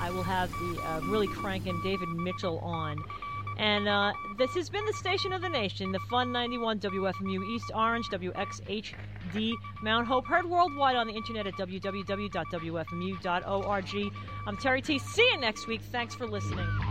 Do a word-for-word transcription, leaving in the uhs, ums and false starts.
I will have the uh, really cranking David Mitchell on. And uh, this has been the station of the nation, the Fun ninety-one W F M U East Orange, W X H D Mount Hope, heard worldwide on the internet at w w w dot w f m u dot org. I'm Terry T. See you next week. Thanks for listening.